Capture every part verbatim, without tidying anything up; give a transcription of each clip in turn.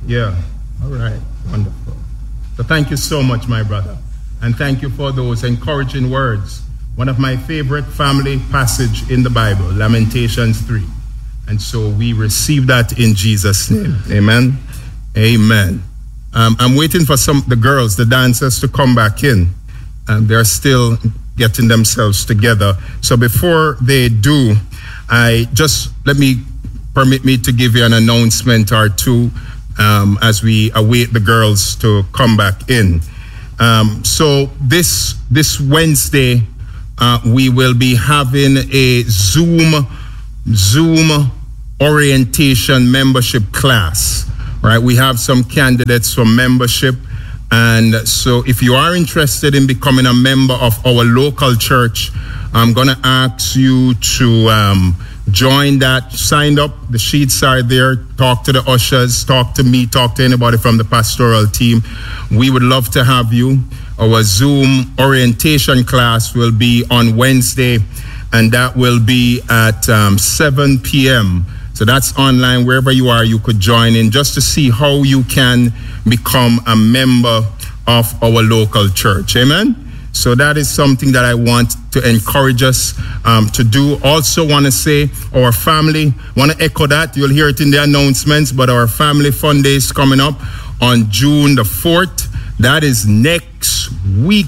Yeah. All right. Wonderful. So thank you so much, my brother. And thank you for those encouraging words. One of my favorite family passage in the Bible, Lamentations three. And so we receive that in Jesus' name. Amen. Amen. Um, I'm waiting for some the girls, the dancers, to come back in. Um, they're still getting themselves together. So before they do, I just let me permit me to give you an announcement or two um, as we await the girls to come back in. Um, so this this Wednesday, uh, we will be having a Zoom Zoom orientation membership class. Right, we have some candidates for membership, and so if you are interested in becoming a member of our local church, I'm going to ask you to um, join that. Sign up. The sheets are there. Talk to the ushers. Talk to me. Talk to anybody from the pastoral team. We would love to have you. Our Zoom orientation class will be on Wednesday, and that will be at um, seven p.m. So that's online. Wherever you are, you could join in just to see how you can become a member of our local church. Amen? So that is something that I want to encourage us um, to do. Also want to say our family, want to echo that. You'll hear it in the announcements, but our family fun day is coming up on June the fourth. That is next week.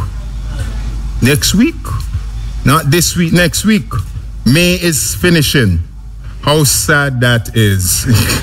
Next week? Not this week, next week. May is finishing. How sad that is.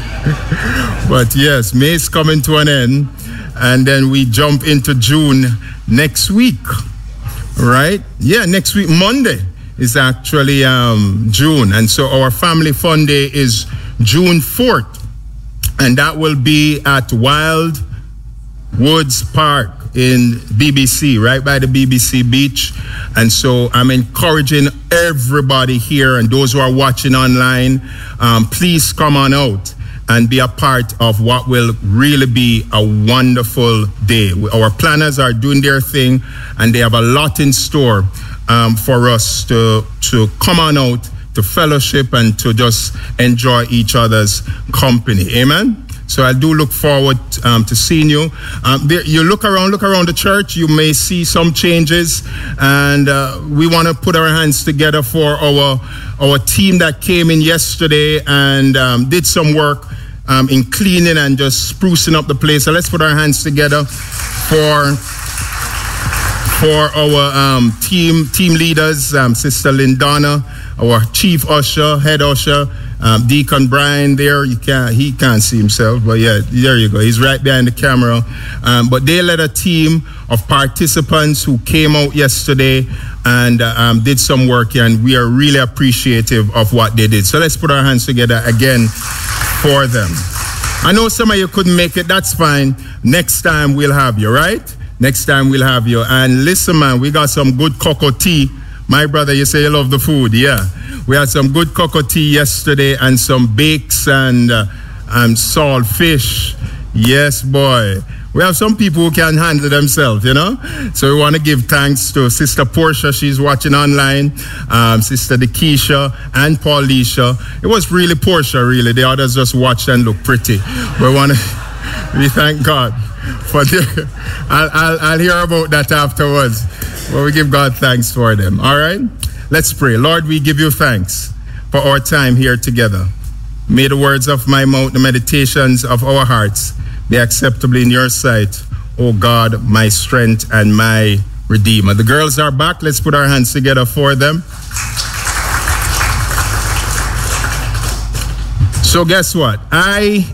But yes, May is coming to an end, and then we jump into June next week, right? Yeah, next week, Monday is actually um, June, and so our family fun day is June fourth, and that will be at Wild Woods Park in B B C, right by the B B C beach. And so I'm encouraging everybody here and those who are watching online, um, please come on out and be a part of what will really be a wonderful day. Our planners are doing their thing, and they have a lot in store um, for us to, to come on out, to fellowship, and to just enjoy each other's company. Amen? So I do look forward um, to seeing you. Um, there, you look around, look around the church, you may see some changes, and uh, we want to put our hands together for our our team that came in yesterday and um, did some work um, in cleaning and just sprucing up the place. So let's put our hands together for for our um, team team leaders, um, Sister Lindana, our chief usher, head usher. Um, Deacon Brian there, you can't, he can't see himself, but yeah, there you go. He's right behind the camera. Um, but they led a team of participants who came out yesterday and uh, um, did some work here, and we are really appreciative of what they did. So let's put our hands together again for them. I know some of you couldn't make it, that's fine. Next time we'll have you, right? Next time we'll have you. And listen, man, we got some good cocoa tea. My brother, you say you love the food, yeah. We had some good cocoa tea yesterday and some bakes and uh, and salt fish. Yes, boy. We have some people who can handle themselves, you know. So we want to give thanks to Sister Portia. She's watching online. Um, Sister Dekisha and Paulisha. It was really Portia, really. The others just watched and looked pretty. We want to, we thank God for the, I'll, I'll, I'll hear about that afterwards. But we give God thanks for them. All right? Let's pray. Lord, we give you thanks for our time here together. May the words of my mouth, the meditations of our hearts be acceptable in your sight, O God, my strength and my Redeemer. The girls are back. Let's put our hands together for them. So guess what? I,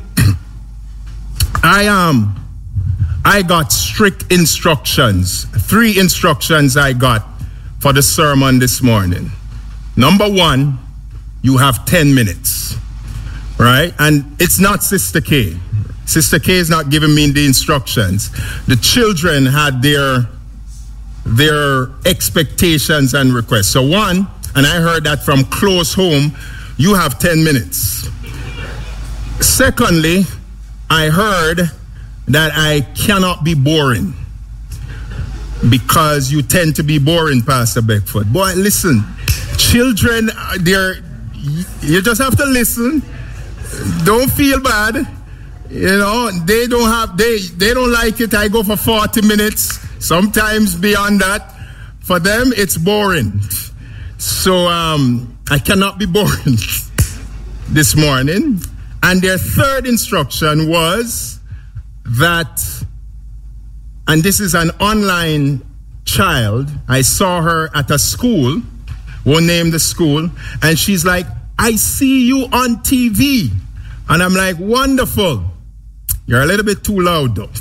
I am, um, I got strict instructions. Three instructions I got for the sermon this morning. Number one, you have ten minutes, right? And it's not Sister K. Sister K is not giving me the instructions. The children had their, their expectations and requests. So one, and I heard that from close home, you have ten minutes. Secondly, I heard that I cannot be boring, because you tend to be boring, Pastor Beckford. Boy, listen, children, they're, you just have to listen. Don't feel bad. You know, they don't have, they, they don't like it. I go for forty minutes, sometimes beyond that. For them, it's boring. So, um, I cannot be boring this morning. And their third instruction was that, and this is an online child. I saw her at a school, won't name the school, and she's like, I see you on T V. And I'm like, wonderful. You're a little bit too loud though.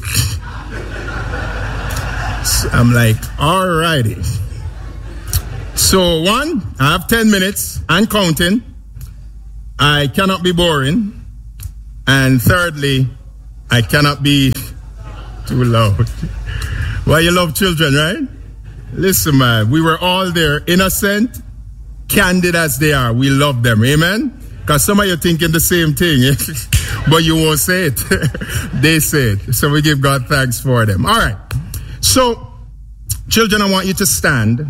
So I'm like, all righty. So one, I have ten minutes and counting. I cannot be boring. And thirdly, I cannot be too loud. Well, you love children, right? Listen, man, we were all there, innocent, candid as they are. We love them, amen? Because some of you thinking the same thing, but you won't say it. They say it. So we give God thanks for them. All right. So, children, I want you to stand.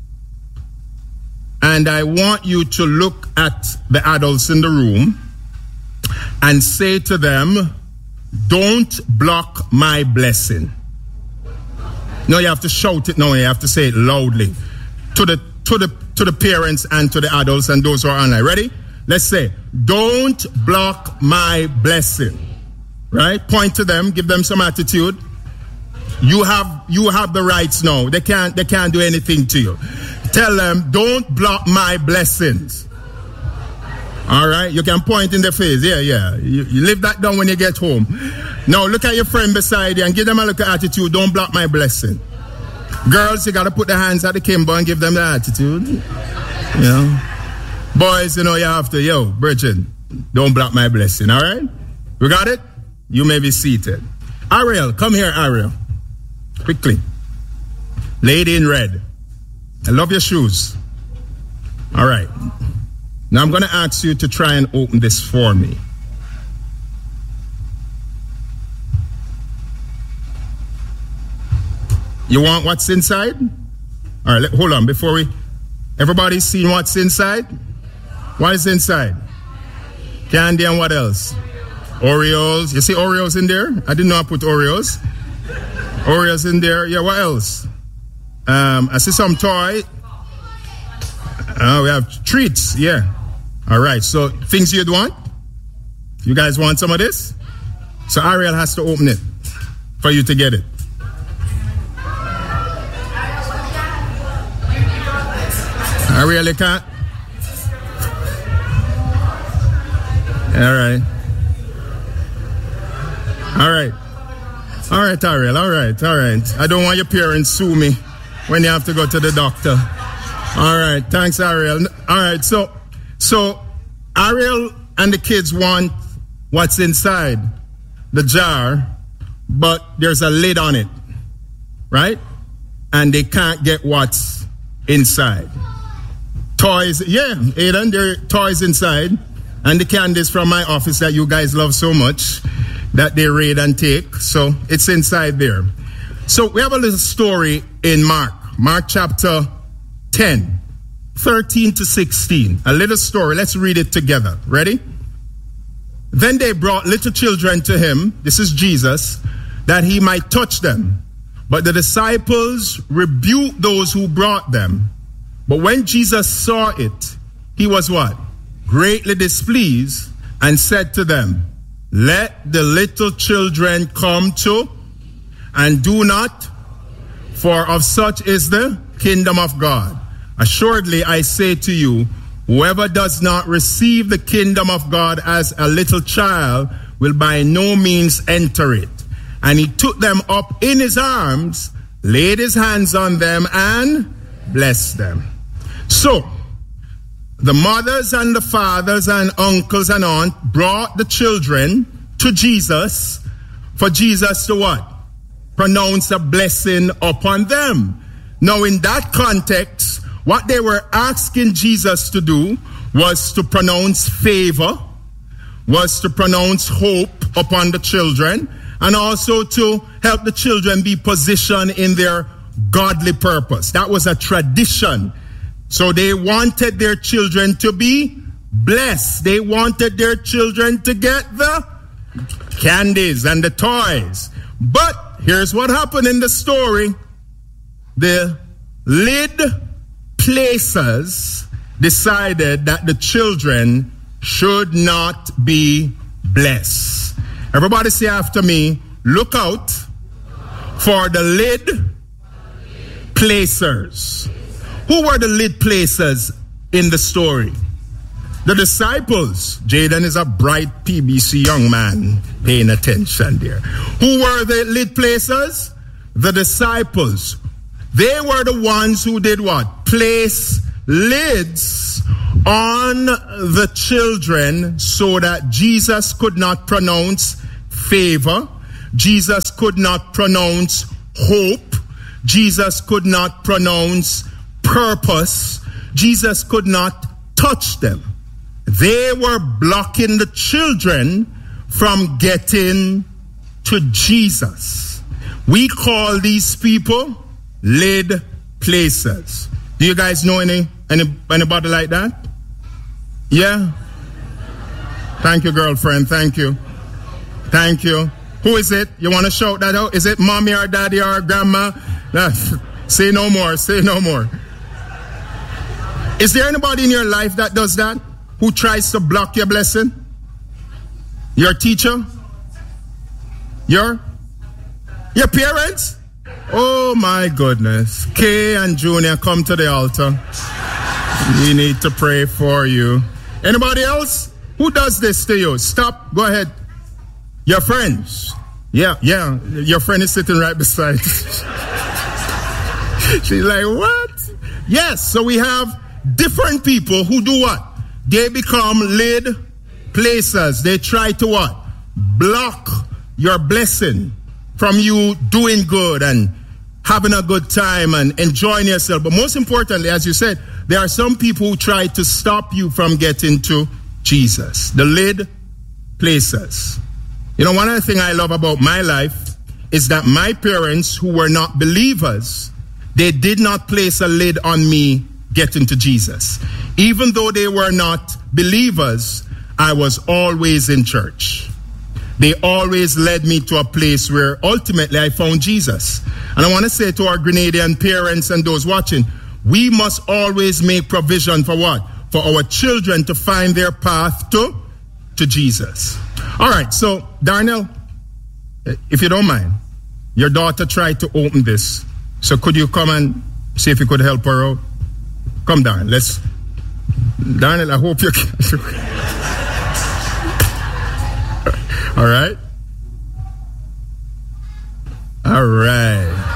And I want you to look at the adults in the room and say to them, don't block my blessing. No, you have to shout it. No, you have to say it loudly to the to the to the parents and to the adults and those who are online. Ready? Let's say, don't block my blessing. Right? Point to them, give them some attitude. You have you have the rights now. They can't they can't do anything to you. Tell them, don't block my blessings. All right? You can point in the face. Yeah, yeah. You, you leave that down when you get home. Now, look at your friend beside you and give them a little attitude. Don't block my blessing. Girls, you got to put the hands at the kimbo and give them the attitude. You know? Boys, you know, you have to, yo, Bridget, don't block my blessing. All right? We got it? You may be seated. Ariel, come here, Ariel. Quickly. Lady in red. I love your shoes. All right. Now I'm going to ask you to try and open this for me. You want what's inside? All right, let, hold on. Before we... Everybody's seen what's inside? What is inside? Candy and what else? Oreos. You see Oreos in there? I didn't know I put Oreos. Oreos in there. Yeah, what else? Um, I see some toy. Uh, we have treats. Yeah. All right. So things you'd want? You guys want some of this? So Ariel has to open it for you to get it. Ariel, you can't? All right. All right. All right, Ariel. All right. All right. I don't want your parents sue me when you have to go to the doctor. All right. Thanks, Ariel. All right. So, so Ariel and the kids want what's inside the jar, but there's a lid on it, right? And they can't get what's inside. Toys. Yeah, Aiden, there are toys inside. And the candies from my office that you guys love so much that they raid and take. So it's inside there. So we have a little story in Mark. Mark chapter ten, thirteen to sixteen. A little story. Let's read it together. Ready? Then they brought little children to him. This is Jesus, that he might touch them. But the disciples rebuked those who brought them. But when Jesus saw it, he was what? Greatly displeased, and said to them, let the little children come to, and do not, for of such is the kingdom of God. Assuredly, I say to you, whoever does not receive the kingdom of God as a little child will by no means enter it. And he took them up in his arms, laid his hands on them, and blessed them. So, the mothers and the fathers and uncles and aunts brought the children to Jesus for Jesus to what? Pronounce a blessing upon them. Now, in that context, what they were asking Jesus to do was to pronounce favor, was to pronounce hope upon the children, and also to help the children be positioned in their godly purpose. That was a tradition. So they wanted their children to be blessed. They wanted their children to get the candies and the toys. But here's what happened in the story. The lid placers decided that the children should not be blessed. Everybody say after me, look out for the lid placers. Who were the lid placers in the story? The disciples. Jaden is a bright P B C young man paying attention there. Who were the lid placers? The disciples. They were the ones who did what? Place lids on the children so that Jesus could not pronounce favor. Jesus could not pronounce hope. Jesus could not pronounce purpose. Jesus could not touch them. They were blocking the children from getting to Jesus. We call these people lid placers. Do you guys know any, any anybody like that? Yeah? Thank you, girlfriend. Thank you. Thank you. Who is it? You want to shout that out? Is it mommy or daddy or grandma? Nah, say no more. Say no more. Is there anybody in your life that does that? Who tries to block your blessing? Your teacher? Your? Your parents? Oh my goodness. Kay and Junior, come to the altar. We need to pray for you. Anybody else? Who does this to you? Stop. Go ahead. Your friends. Yeah, yeah. Your friend is sitting right beside. She's like, what? Yes, so we have different people who do what? They become lid placers. They try to what? Block your blessing from you doing good and having a good time and enjoying yourself. But most importantly, as you said, there are some people who try to stop you from getting to Jesus. The lid placers. You know, one of the things I love about my life is that my parents, who were not believers, they did not place a lid on me getting to Jesus. Even though they were not believers, I was always in church. They always led me to a place where ultimately I found Jesus. And I want to say to our Grenadian parents and those watching, we must always make provision for what? For our children to find their path to, to Jesus. All right, so Darnell, if you don't mind, your daughter tried to open this. So could you come and see if you could help her out? Come down, let's. Darnell, I hope you can. All right. All right.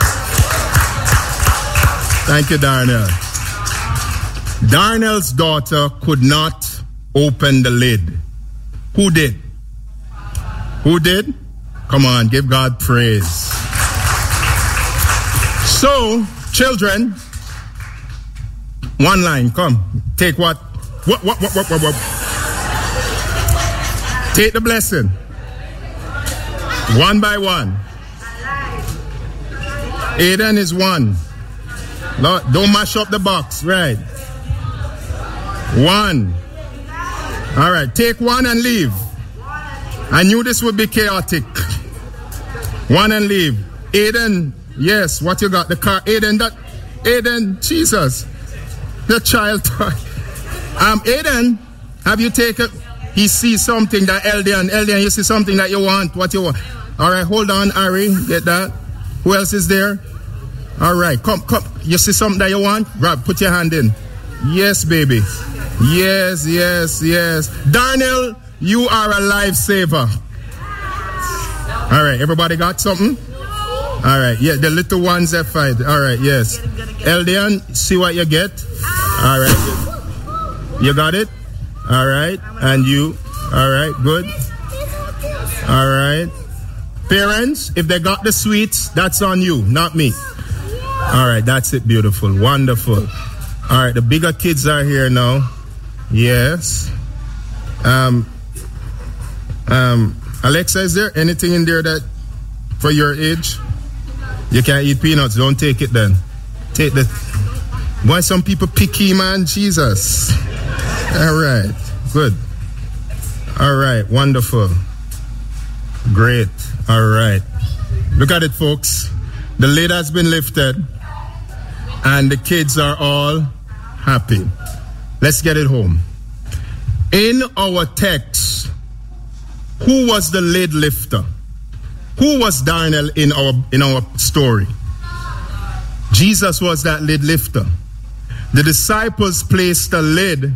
Thank you, Darnell. Darnell's daughter could not open the lid. Who did? Who did? Come on, give God praise. So, children, one line, come. Take what? What, what, what, what, what, what? Take the blessing. One by one. Aiden is one. Lord, don't mash up the box, right? One. All right, take one and leave. I knew this would be chaotic. One and leave. Aiden, yes, what you got? The car. Aiden, that. Aiden, Jesus. The child toy. Um, Aiden, have you taken? He sees something that Eldian, Eldian, you see something that you want. What you want? All right, hold on, Ari. Get that. Who else is there? All right, come, come. You see something that you want? Grab, put your hand in. Yes, baby. Yes, yes, yes. Darnell, you are a lifesaver. All right, everybody got something? All right, yeah, the little ones that fight. All right, yes. Eldian, see what you get? All right. You got it? All right. And you? All right, good. All right. Parents, if they got the sweets, that's on you, not me. All right, that's it, beautiful. Wonderful. All right, the bigger kids are here now. Yes. Um, um, Alexa, is there anything in there that, for your age? You can't eat peanuts, don't take it then. Take the, why some people picky, man? Jesus. All right, good. All right, wonderful. Great. All right. Look at it, folks. The lid has been lifted and the kids are all happy. Let's get it home. In our text, who was the lid lifter? Who was Darnell in our in our story? Jesus was that lid lifter. The disciples placed a lid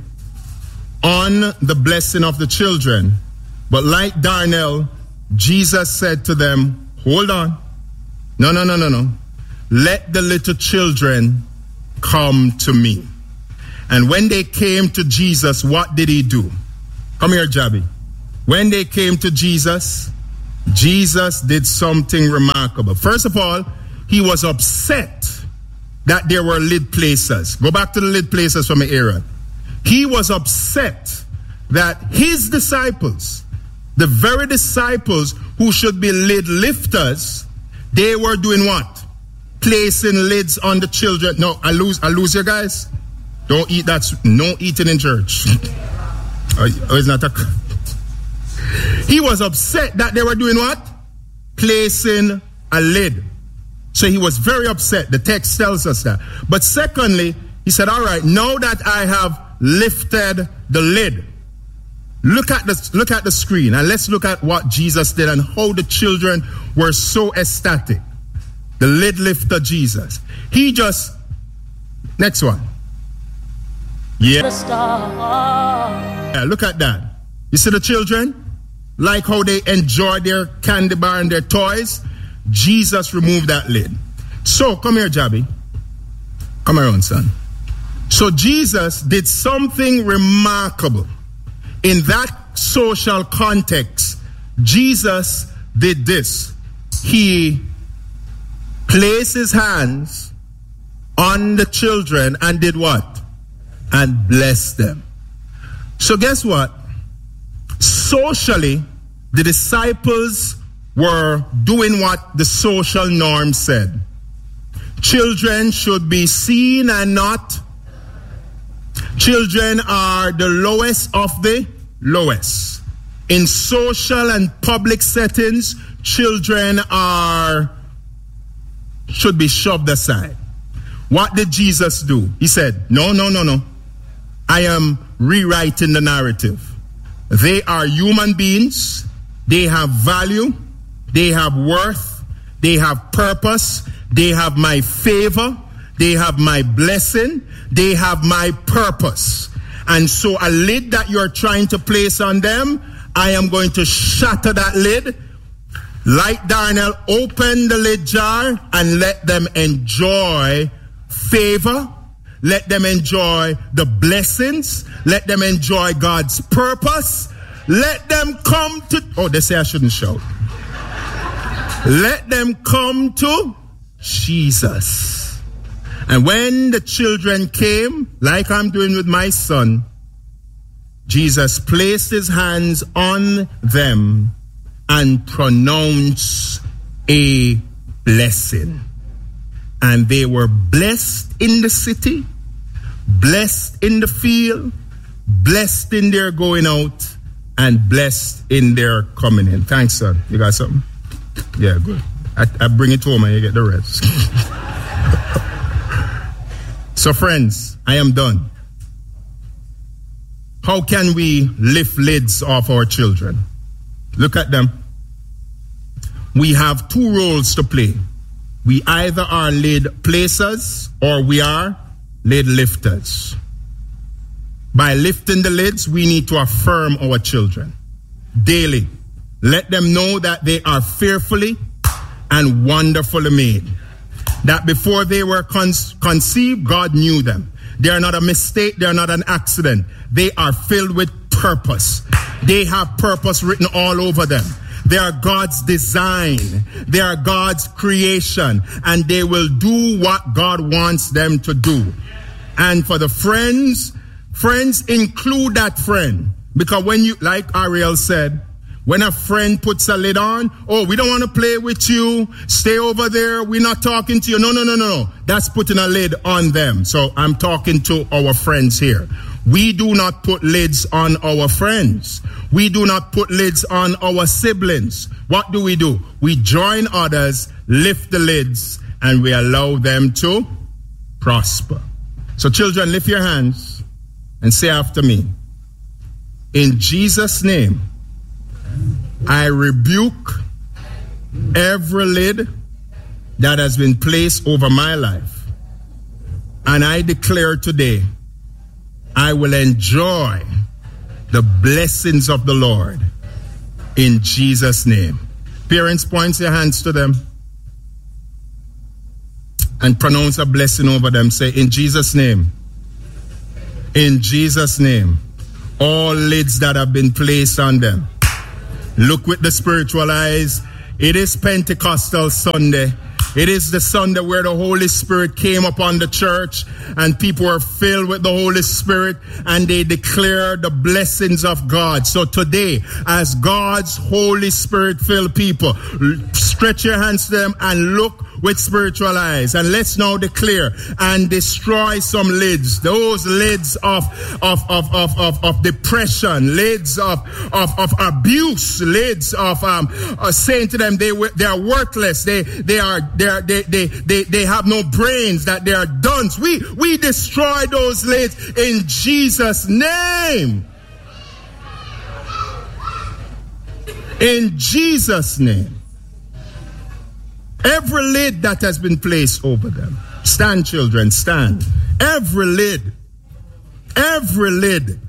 on the blessing of the children. But like Darnell, Jesus said to them, hold on. No, no, no, no, no. Let the little children come to me. And when they came to Jesus, what did he do? Come here, Jabby. When they came to Jesus, Jesus did something remarkable. First of all, he was upset that there were lid placers. Go back to the lid placers from the era. He was upset that his disciples, the very disciples who should be lid lifters, they were doing what? Placing lids on the children. No, I lose, I lose you guys. Don't eat that. No eating in church. Oh, it's not a. He was upset that they were doing what? Placing a lid. So he was very upset. The text tells us that. But secondly, he said, all right, now that I have lifted the lid, look at the, look at the screen and let's look at what Jesus did and how the children were so ecstatic. The lid lifter Jesus. He just, next one. Yeah. Yeah, look at that. You see the children? Like how they enjoy their candy bar and their toys? Jesus removed that lid. So, come here, Jabby. Come around, son. So Jesus did something remarkable. In that social context, Jesus did this. He placed his hands on the children and did what? And blessed them. So guess what? Socially, the disciples were doing what the social norm said. Children should be seen and not. Children are the lowest of the lowest. In social and public settings, children are should be shoved aside. What did Jesus do? He said, no, no, no, no. I am rewriting the narrative. They are human beings. They have value. They have worth. They have purpose. They have my favor. They have my blessing. They have my purpose. And so a lid that you're trying to place on them, I am going to shatter that lid. Like Darnell, open the lid jar and let them enjoy favor. Let them enjoy the blessings. Let them enjoy God's purpose. Let them come to... Oh, they say I shouldn't shout. Let them come to Jesus. And when the children came, like I'm doing with my son, Jesus placed his hands on them and pronounced a blessing. And they were blessed in the city, blessed in the field, blessed in their going out, and blessed in their coming in. Thanks, son. You got something? Yeah, good. I, I bring it home and you get the rest. So, friends, I am done. How can we lift lids off our children? Look at them. We have two roles to play. We either are lid placers or we are lid lifters. By lifting the lids, we need to affirm our children daily. Let them know that they are fearfully and wonderfully made. That before they were con- conceived, God knew them. They are not a mistake. They are not an accident. They are filled with purpose. They have purpose written all over them. They are God's design. They are God's creation. And they will do what God wants them to do. And for the friends, friends include that friend. Because when you, like Ariel said, when a friend puts a lid on, oh, we don't want to play with you. Stay over there. We're not talking to you. No, no, no, no, no. That's putting a lid on them. So I'm talking to our friends here. We do not put lids on our friends. We do not put lids on our siblings. What do we do? We join others, lift the lids, and we allow them to prosper. So children, lift your hands and say after me, in Jesus' name, I rebuke every lid that has been placed over my life. And I declare today, I will enjoy the blessings of the Lord in Jesus' name. Parents, point your hands to them and pronounce a blessing over them. Say, in Jesus' name, in Jesus' name, all lids that have been placed on them, look with the spiritual eyes. It is Pentecostal Sunday. It is the Sunday where the Holy Spirit came upon the church and people were filled with the Holy Spirit and they declared the blessings of God. So today, as God's Holy Spirit filled people, stretch your hands to them and look with spiritual eyes. And let's now declare and destroy some lids. Those lids of of of of of, of depression, lids of, of of abuse, lids of um uh, saying to them they they are worthless, they they are they are, they, they they they have no brains, that they are dunce. We we destroy those lids in Jesus' name. In Jesus' name. Every lid that has been placed over them. Stand, children, stand. Every lid. Every lid